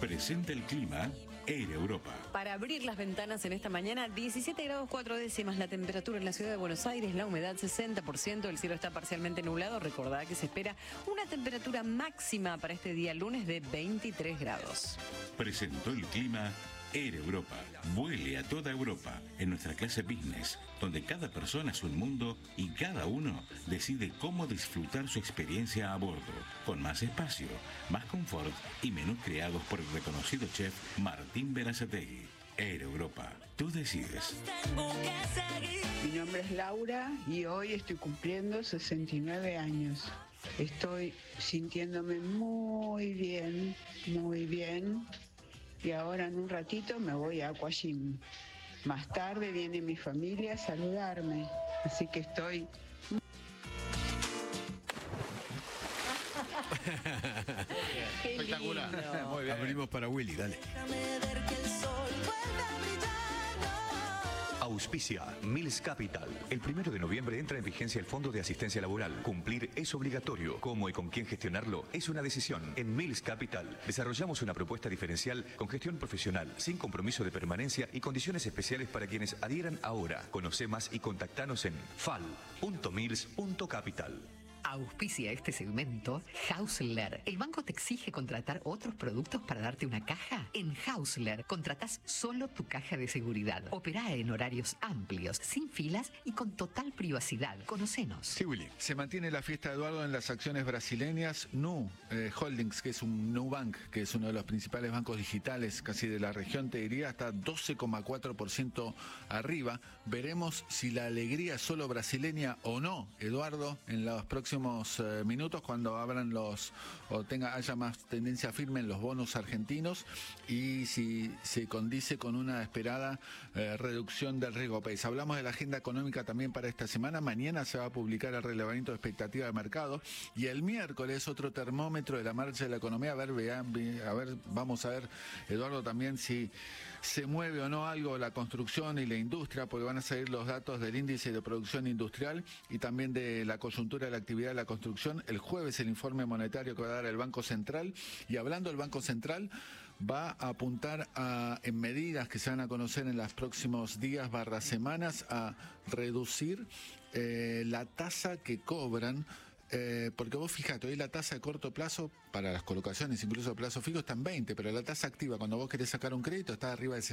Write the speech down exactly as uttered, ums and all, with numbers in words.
Presenta el clima Air Europa. Para abrir las ventanas en esta mañana, diecisiete grados cuatro décimas la temperatura en la ciudad de Buenos Aires, la humedad sesenta por ciento, el cielo está parcialmente nublado. Recordad que se espera una temperatura máxima para este día lunes de veintitrés grados. Presentó el clima Air Europa. Vuele a toda Europa en nuestra clase business, donde cada persona es un mundo y cada uno decide cómo disfrutar su experiencia a bordo, con más espacio, más confort y menús creados por el reconocido chef Martín Berazategui. Air Europa, tú decides. Mi nombre es Laura y hoy estoy cumpliendo sesenta y nueve años. Estoy sintiéndome muy bien, muy bien. Y ahora en un ratito me voy a Aquagym. Más tarde viene mi familia a saludarme. Así que estoy... Qué Espectacular. lindo. Muy bien. Abrimos para Willy, dale. Auspicia Mills Capital. El primero de noviembre entra en vigencia el Fondo de Asistencia Laboral. Cumplir es obligatorio. Cómo y con quién gestionarlo es una decisión. En Mills Capital desarrollamos una propuesta diferencial con gestión profesional, sin compromiso de permanencia y condiciones especiales para quienes adhieran ahora. Conoce más y contactanos en fal punto mills punto capital. Auspicia este segmento Hausler. ¿El banco te exige contratar otros productos para darte una caja? En Hausler contratás solo tu caja de seguridad. Operá en horarios amplios, sin filas y con total privacidad. Conocenos. Sí, Willy. Se mantiene la fiesta de Eduardo en las acciones brasileñas. Nu eh, Holdings, que es un Nubank, que es uno de los principales bancos digitales casi de la región, te diría, está doce coma cuatro por ciento arriba. Veremos si la alegría es solo brasileña o no, Eduardo, en los próximos Eh, minutos cuando abran los o tenga haya más tendencia firme en los bonos argentinos y si se condice con una esperada eh, reducción del riesgo país. Hablamos de la agenda económica también para esta semana. Mañana se va a publicar el relevamiento de expectativa de mercado y el miércoles otro termómetro de la marcha de la economía. A ver, vean, a ver, vamos a ver, Eduardo, también si se mueve o no algo la construcción y la industria, porque van a salir los datos del índice de producción industrial y también de la coyuntura de la actividad de la construcción. El jueves el informe monetario que va a dar el Banco Central, y hablando del Banco Central va a apuntar a, en medidas que se van a conocer en los próximos días barra semanas, a reducir eh, la tasa que cobran. Eh, porque vos fijate, hoy la tasa de corto plazo para las colocaciones, incluso a plazo fijo, está en veinte, pero la tasa activa cuando vos querés sacar un crédito está arriba de